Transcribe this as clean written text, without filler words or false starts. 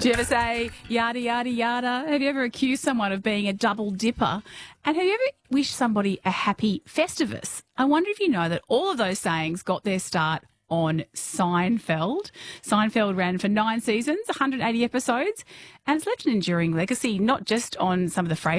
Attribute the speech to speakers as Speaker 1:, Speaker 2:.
Speaker 1: Do you ever say yada, yada, yada? Have you ever accused someone of being a double dipper? And have you ever wished somebody a happy Festivus? I wonder if you know that all of those sayings got their start on Seinfeld. Seinfeld ran for 9 seasons, 180 episodes, and it's left an enduring legacy, not just on some of the phrases